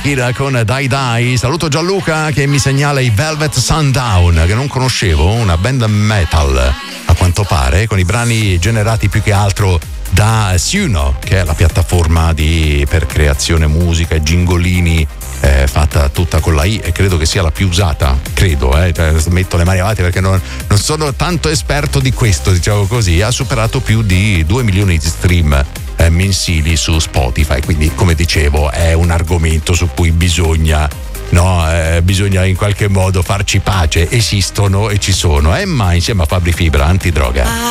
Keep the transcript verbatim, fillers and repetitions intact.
Shakira con Dai Dai. Saluto Gianluca che mi segnala i Velvet Sundown, che non conoscevo, una band metal a quanto pare, con i brani generati più che altro da Suno, che è la piattaforma di, per creazione musica e gingolini, eh, fatta tutta con la I, e credo che sia la più usata, credo, eh, cioè, metto le mani avanti perché non, non sono tanto esperto di questo, diciamo così. Ha superato più di due milioni di stream eh, mensili su Spotify, quindi come dicevo è un argomento su cui bisogna no, eh, bisogna in qualche modo farci pace. Esistono e ci sono. Emma insieme a Fabri Fibra, antidroga.